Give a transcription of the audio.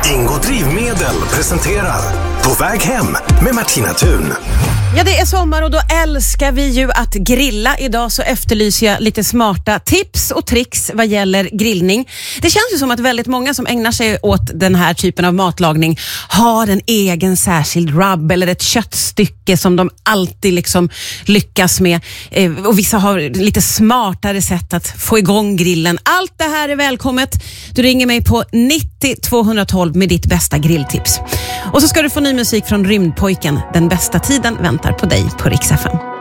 Ingo Drivmedel presenterar På väg hem med Martina Thun. Ja, det är sommar och då älskar vi ju att grilla. Idag så efterlyser jag lite smarta tips och tricks vad gäller grillning. Det känns ju som att väldigt många som ägnar sig åt den här typen av matlagning har en egen särskild rub eller ett köttstycke som de alltid liksom lyckas med. Och vissa har lite smartare sätt att få igång grillen. Allt det här är välkommet. Du ringer mig på 90 212 med ditt bästa grilltips. Och så ska du få ny musik från Rymdpojken. Den bästa tiden väntar på dig på Rix FM.